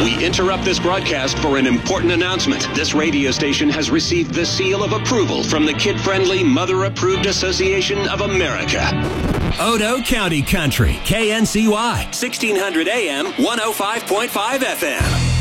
We interrupt this broadcast for an important announcement. This radio station has received the seal of approval from the Kid-Friendly Mother-Approved Association of America. Odo County Country, KNCY, 1600 AM, 105.5 FM.